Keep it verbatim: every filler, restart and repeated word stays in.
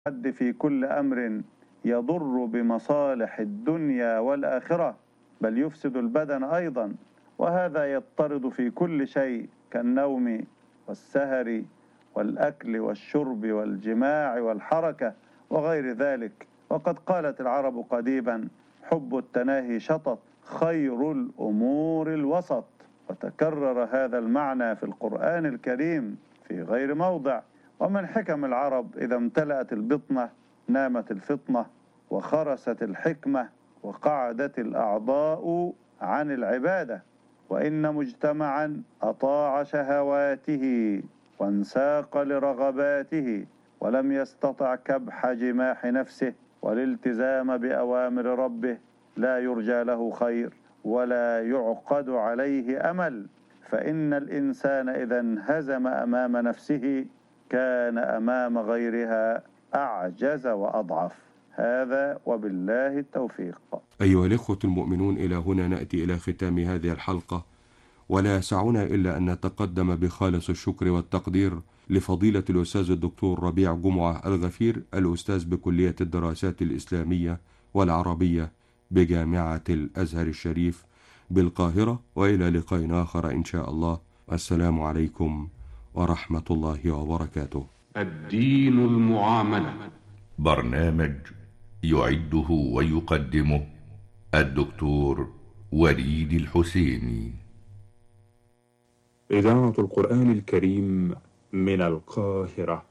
الحد في كل أمر يضر بمصالح الدنيا والآخرة، بل يفسد البدن أيضا، وهذا يضطرد في كل شيء كالنوم والسهر والأكل والشرب والجماع والحركة وغير ذلك. وقد قالت العرب قديما: حب التناهي شطط، خير الأمور الوسط. وتكرر هذا المعنى في القرآن الكريم في غير موضع. ومن حكم العرب: إذا امتلأت البطنة نامت الفطنة، وخرست الحكمة، وقعدت الأعضاء عن العبادة. وإن مجتمعا أطاع شهواته وانساق لرغباته ولم يستطع كبح جماح نفسه والالتزام بأوامر ربه لا يرجى له خير ولا يعقد عليه أمل، فإن الإنسان إذا انهزم أمام نفسه كان أمام غيرها أعجز وأضعف. هذا وبالله التوفيق. أيها الإخوة المؤمنون، إلى هنا نأتي إلى ختام هذه الحلقة، ولا يسعنا إلا أن نتقدم بخالص الشكر والتقدير لفضيلة الأستاذ الدكتور ربيع جمعة الغفير، الأستاذ بكلية الدراسات الإسلامية والعربية بجامعة الأزهر الشريف بالقاهرة، وإلى لقاء آخر إن شاء الله. السلام عليكم ورحمة الله وبركاته. الدين المعاملة، برنامج يعده ويقدمه الدكتور وليد الحسيني. إذاعة القرآن الكريم من القاهرة.